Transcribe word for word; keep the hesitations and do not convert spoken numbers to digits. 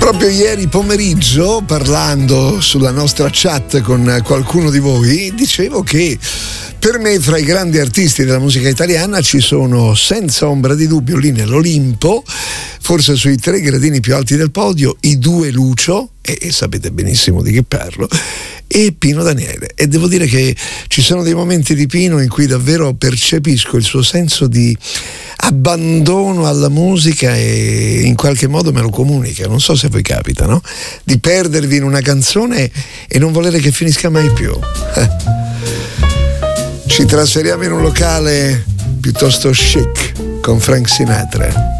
Proprio ieri pomeriggio, parlando sulla nostra chat con qualcuno di voi, dicevo che per me fra i grandi artisti della musica italiana ci sono senza ombra di dubbio lì nell'Olimpo, forse sui tre gradini più alti del podio, i due Lucio, e, e sapete benissimo di che parlo, e Pino Daniele. E devo dire che ci sono dei momenti di Pino in cui davvero percepisco il suo senso di abbandono alla musica e in qualche modo me lo comunica. Non so se a voi capita, no? Di perdervi in una canzone e non volere che finisca mai più. Ci trasferiamo in un locale piuttosto chic con Frank Sinatra.